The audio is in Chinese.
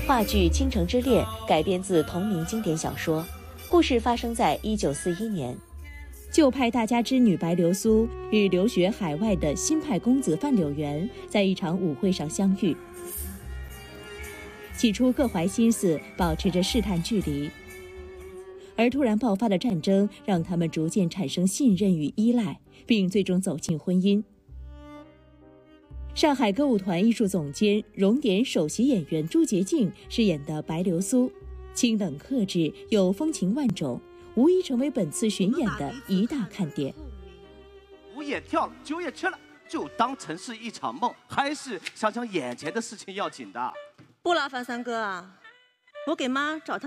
话剧《倾城之恋》改编自同名经典小说，故事发生在1941年。旧派大家之女白流苏与留学海外的新派公子范柳原在一场舞会上相遇。起初各怀心思，保持着试探距离，而突然爆发的战争让他们逐渐产生信任与依赖，并最终走进婚姻。上海歌舞团艺术总监、荣典首席演员朱洁静饰演的白流苏，清冷克制，又风情万种，无疑成为本次巡演的一大看点。 舞也跳了，酒也吃了，就当成是一场梦，还是想想眼前的事情要紧的。 不劳烦三哥啊，我给妈找趟